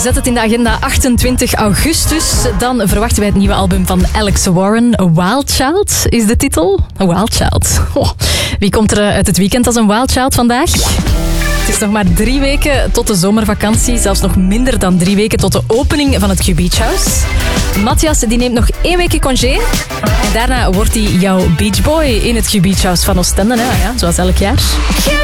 Zet het in de agenda 28 augustus. Dan verwachten wij het nieuwe album van Alex Warren. A Wild Child is de titel. A Wild Child. Oh. Wie komt er uit het weekend als een Wild Child vandaag? Het is nog maar 3 weken tot de zomervakantie. Zelfs nog minder dan 3 weken tot de opening van het Q Beach House. Matthias die neemt nog 1 weekje congé. En daarna wordt hij jouw Beach Boy in het Q Beach House van Oostende. Hè? Ja, zoals elk jaar.